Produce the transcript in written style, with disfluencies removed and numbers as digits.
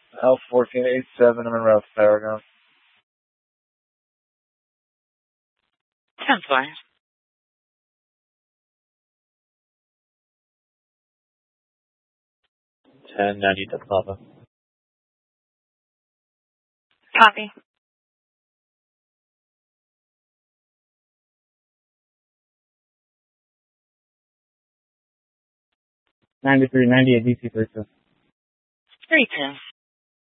L1487, I'm in route to Paragon. 10-4. 1090 to Papa. Copy. $93.98 DC purchase. 3-2.